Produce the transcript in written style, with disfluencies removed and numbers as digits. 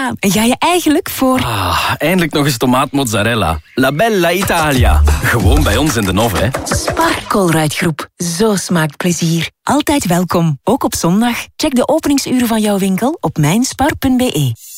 Ja, en ga je eigenlijk voor... Eindelijk nog eens tomaatmozzarella. La Bella Italia. Gewoon bij ons in de Nov, hè. Sparkolruitgroep. Zo smaakt plezier. Altijd welkom, ook op zondag. Check de openingsuren van jouw winkel op mijnspar.be.